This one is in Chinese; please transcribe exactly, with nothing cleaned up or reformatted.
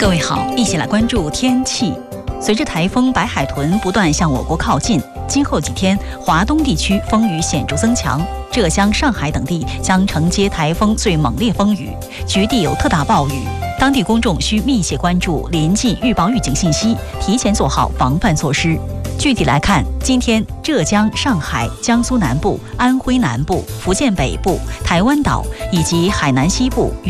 各位好，一起来关注天气。随着台风白海豚不断向我国靠近，今后几天华东地区风雨显著增强，浙江、上海等地将承接台风最猛烈风雨，局地有特大暴雨。当地公众需密切关注临近预报预警信息，提前做好防范措施。具体来看，今天浙江、上海、江苏南部、安徽南部、福建北部、台湾岛以及海南西部